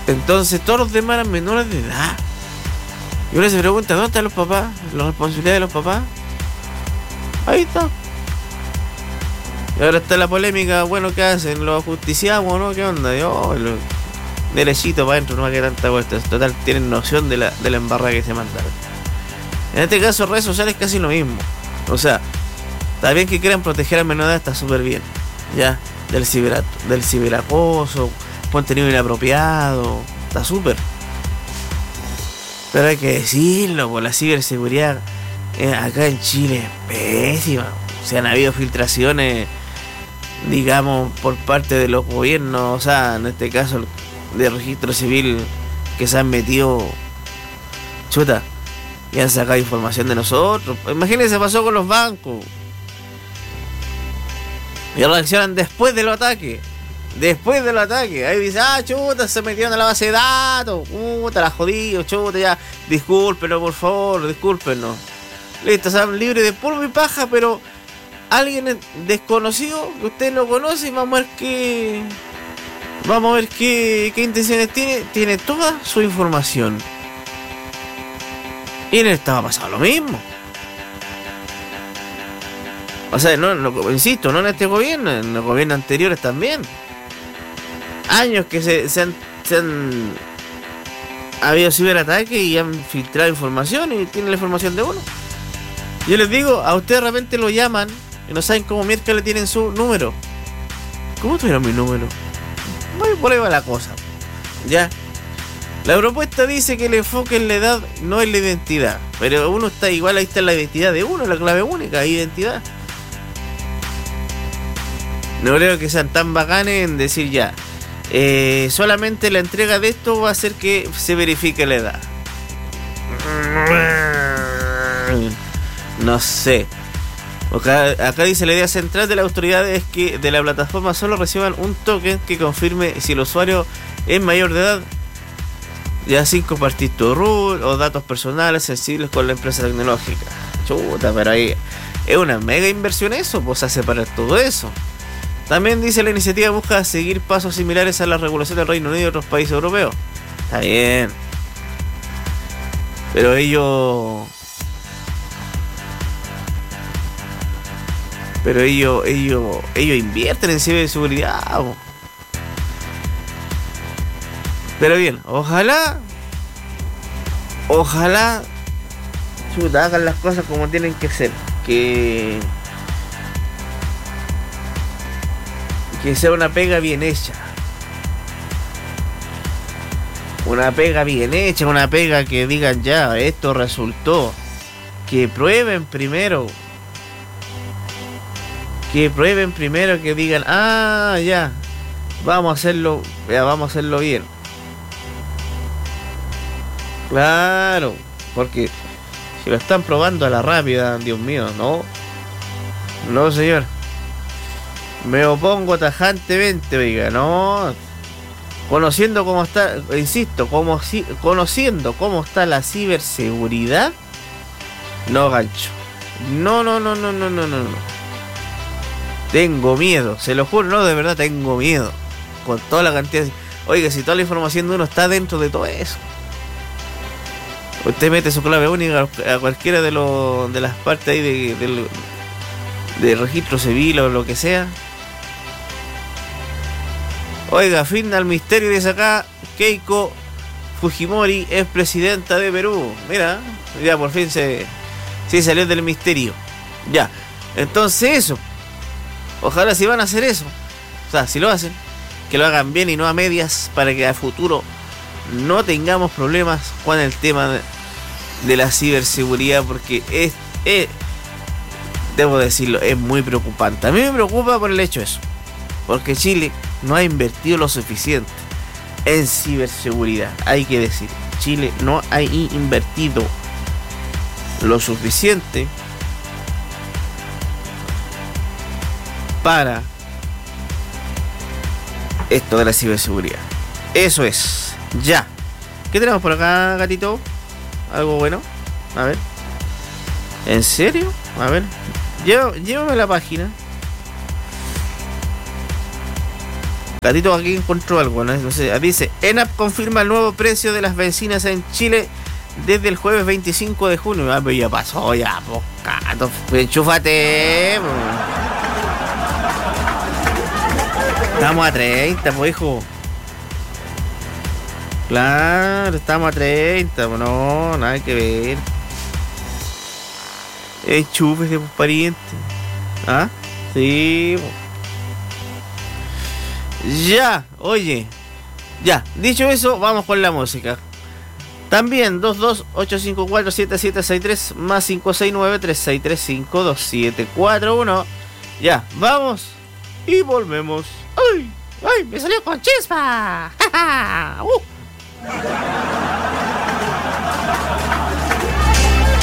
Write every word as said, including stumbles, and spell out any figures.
Entonces todos los demás eran menores de edad. Y uno se pregunta, ¿dónde están los papás? ¿La responsabilidad de los papás? Ahí está. Y ahora está la polémica, bueno, ¿qué hacen? ¿Lo justiciamos, no? ¿Qué onda? Yo, lo, derechito para adentro, no va a quedar tanta vuelta. Total, tienen noción de la, de la embarrada que se mandaron. En este caso, redes sociales casi lo mismo. O sea, está bien que quieran proteger al menor de edad, está súper bien. Ya, del, ciber, del ciberacoso, contenido inapropiado, está súper. Pero hay que decirlo, por la ciberseguridad eh, acá en Chile es pésima. O sea, han habido filtraciones, digamos, por parte de los gobiernos, o sea, en este caso de registro civil, que se han metido, chuta, y han sacado información de nosotros. Imagínense, pasó con los bancos. Y reaccionan después de los ataques. Después de los ataques. Ahí dice, ah, chuta, se metieron a la base de datos. Puta, la jodido, chuta, ya. Discúlpenos, por favor, discúlpenos. Listo, saben, libre de polvo y paja, pero alguien desconocido que usted no conoce, vamos a ver qué. Vamos a ver qué, qué intenciones tiene. Tiene toda su información. Y en él estaba pasando lo mismo. O sea, no, no, insisto, no en este gobierno, en los gobiernos anteriores también. Años que se, se, han, se han ha habido ciberataques y han filtrado información y tienen la información de uno. Yo les digo, a ustedes de repente lo llaman y no saben cómo mierda le tienen su número. ¿Cómo tuvieron mi número? Bueno, por ahí va la cosa. Ya. La propuesta dice que el enfoque en la edad no es la identidad. Pero uno está igual, ahí está la identidad de uno, la clave única, identidad. No creo que sean tan bacanes en decir ya. Eh, solamente la entrega de esto va a hacer que se verifique la edad. No sé. Acá, acá dice la idea central de la autoridad es que de la plataforma solo reciban un token que confirme si el usuario es mayor de edad, ya sin compartir tu root o datos personales sensibles con la empresa tecnológica. Chuta, pero ahí es una mega inversión eso, pues a separar todo eso. También dice la iniciativa busca seguir pasos similares a la regulación del Reino Unido y otros países europeos. Está bien. Pero ellos... Pero ellos, ellos, ellos invierten en ciberseguridad. Pero bien, ojalá, ojalá, chuta, hagan las cosas como tienen que ser. Que, que sea una pega bien hecha. Una pega bien hecha, una pega que digan ya, esto resultó. Que prueben primero. Que prueben primero, que digan, ah, ya, vamos a hacerlo, ya, vamos a hacerlo bien. Claro, porque si lo están probando a la rápida, Dios mío, no, no señor, me opongo tajantemente, oiga, no, conociendo cómo está, insisto, como si, conociendo cómo está la ciberseguridad, no gancho, no, no, no, no, no, no, no, no. Tengo miedo, se lo juro, no, de verdad tengo miedo. Con toda la cantidad de... Oiga, si toda la información de uno está dentro de todo eso. Usted mete su clave única a cualquiera de los de las partes ahí de, de, de registro civil o lo que sea. Oiga, fin al misterio, dice acá Keiko Fujimori es presidenta de Perú. Mira, ya por fin se, se salió del misterio. Ya, entonces eso. Ojalá si van a hacer eso, o sea, si lo hacen, que lo hagan bien y no a medias, para que a futuro no tengamos problemas con el tema de, de la ciberseguridad, porque es, es, debo decirlo, es muy preocupante. A mí me preocupa por el hecho de eso, porque Chile no ha invertido lo suficiente en ciberseguridad, hay que decir, Chile no ha invertido lo suficiente para esto de la ciberseguridad. Eso es. Ya. ¿Qué tenemos por acá, gatito? ¿Algo bueno? A ver. ¿En serio? A ver. Llévame la página. Catito aquí encontró algo, ¿no? No sé, dice, ENAP confirma el nuevo precio de las bencinas en Chile desde el jueves veinticinco de junio. Ah, pero ya pasó, ya, pues, Cato, pues, enchúfate, pues. Estamos a treinta, pues, hijo. Claro, estamos a treinta, pues, no, nada que ver. Enchúfese, pues, pariente. ¿Ah? Sí, pues. Ya, oye. Ya, dicho eso, vamos con la música. También dos dos ocho cinco cuatro siete siete seis tres más cinco seis nueve tres seis tres cinco dos siete cuatro uno. Ya, vamos y volvemos. ¡Ay! ¡Ay! ¡Me salió con chispa! ¡Ja, ja! ¡Uh!